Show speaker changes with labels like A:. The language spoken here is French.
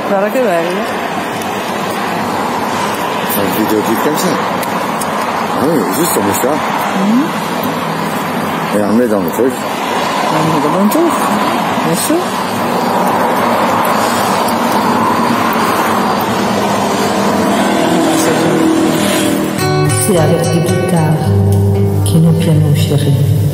A: Guarda che bello.
B: Fai un videoclip comme ça. Ah oui, juste comme ça. Et on le met dans le truc.
A: On le met dans le truc, bien sûr.
C: C'est avec des guitares que nous piano chéri.